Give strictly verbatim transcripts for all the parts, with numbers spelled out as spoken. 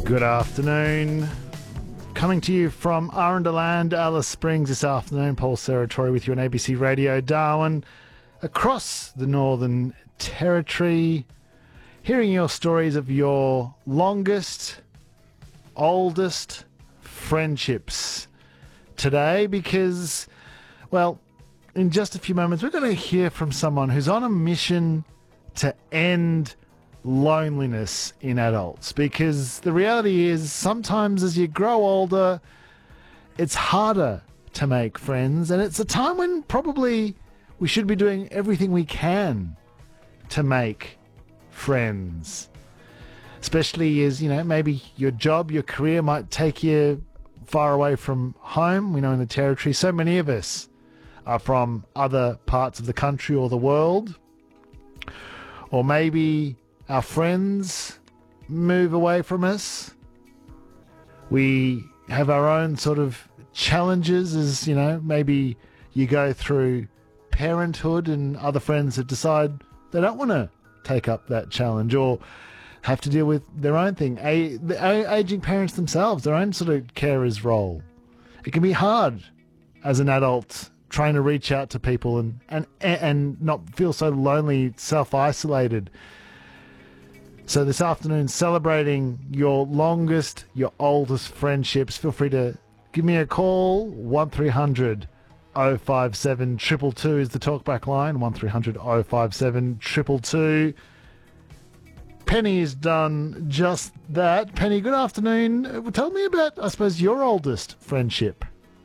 Good afternoon. Coming to you from Arundaland, Alice Springs this afternoon. Paul Serratori with you on A B C Radio Darwin. Across the Northern Territory, hearing your stories of your longest, oldest friendships today because, well, in just a few moments, we're going to hear from someone who's on a mission to end loneliness in adults, because the reality is sometimes as you grow older, it's harder to make friends, and it's a time when probably we should be doing everything we can to make friends. Especially as, you know, maybe your job, your career might take you far away from home. We know in the Territory, so many of us are from other parts of the country or the world. Or maybe our friends move away from us. We have our own sort of challenges as, you know, maybe you go through parenthood and other friends that decide they don't want to take up that challenge or have to deal with their own thing. A, the a- aging parents themselves, their own sort of carer's role. It can be hard as an adult trying to reach out to people and, and, and not feel so lonely, self-isolated. So this afternoon, celebrating your longest, your oldest friendships. Feel free to give me a call. one three hundred oh five seven two two two is the talkback line. one three hundred oh five seven two two two. Penny has done just that. Penny, good afternoon. Tell me about, I suppose, your oldest friendship.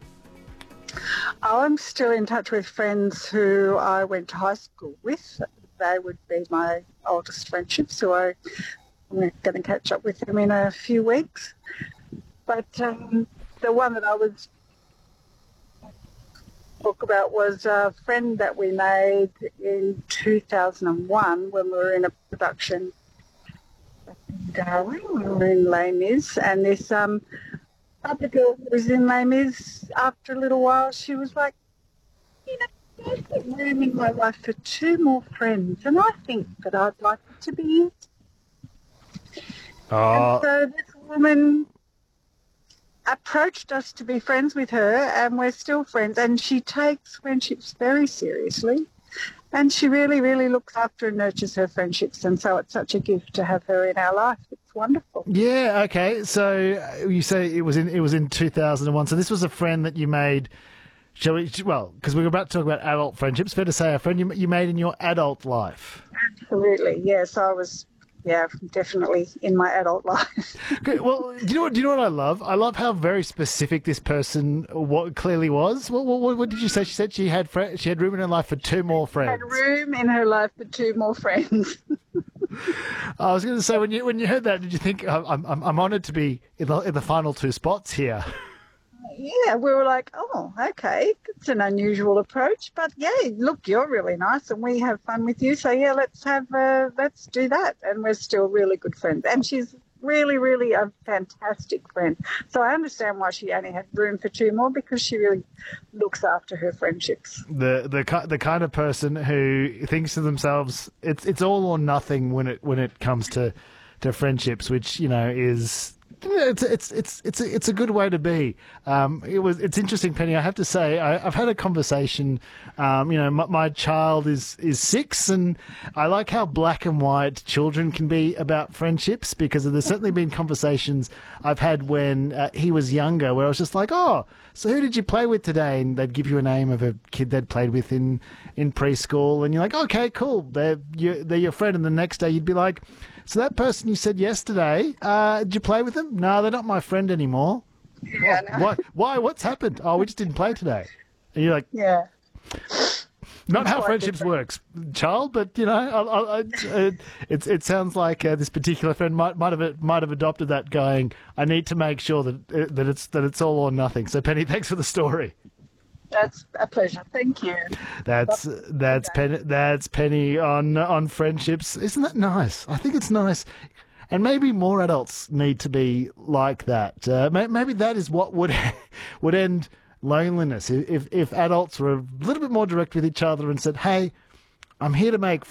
I'm still in touch with friends who I went to high school with. They would be my oldest friendships, so I, I'm going to catch up with them in a few weeks. But um, the one that I was talk about was a friend that we made in two thousand one when we were in a production in Darwin. We were in Les Mis, and this um, other girl who was in Les Mis, after a little while, she was like, you know, there's room in my life for two more friends, and I think that I'd like it to be it. Uh, and so this woman approached us to be friends with her, and we're still friends, and she takes friendships very seriously, and she really, really looks after and nurtures her friendships, and so it's such a gift to have her in our life. It's wonderful. Yeah, okay. So you say it was in it was in two thousand one. So this was a friend that you made. Shall we? Well, because we were about to talk about adult friendships. Fair to say, a friend you, you made in your adult life. Absolutely, yes. I was, yeah, definitely in my adult life. Good. Well, do you know what? Do you know what I love? I love how very specific this person what clearly was. What, what, what did you say? She said she had fr- she had room in her life for two more friends. Had room in her life for two more friends. I was going to say, when you when you heard that, did you think I'm I'm I'm honoured to be in the, in the final two spots here? Yeah, we were like, oh, okay, it's an unusual approach, but yeah, look, you're really nice, and we have fun with you, so yeah, let's have uh, let's do that, and we're still really good friends, and she's really, really a fantastic friend. So I understand why she only had room for two more, because she really looks after her friendships. The the the kind of person who thinks to themselves, it's it's all or nothing when it when it comes to to friendships, which, you know, is. It's it's it's it's a, it's a good way to be. Um, it was it's interesting, Penny. I have to say, I, I've had a conversation. Um, you know, my, my child is is six, and I like how black and white children can be about friendships, because there's certainly been conversations I've had when uh, he was younger, where I was just like, oh, so who did you play with today? And they'd give you a name of a kid they'd played with in in preschool, and you're like, okay, cool, they're you, they're your friend, and the next day you'd be like, so that person you said yesterday, uh, did you play with them? No, they're not my friend anymore. Yeah, oh, why? Why? What's happened? Oh, we just didn't play today. And you're like, yeah. Not It's how quite friendships different. works, child. But you know, I, I, I, it, it it sounds like uh, this particular friend might might have might have adopted that. Going, I need to make sure that uh, that it's that it's all or nothing. So, Penny, thanks for the story. That's a pleasure. Thank you. That's that's Penny. That's Penny on on friendships. Isn't that nice? I think it's nice, and maybe more adults need to be like that. Uh, may, maybe that is what would would end loneliness if if adults were a little bit more direct with each other and said, "Hey, I'm here to make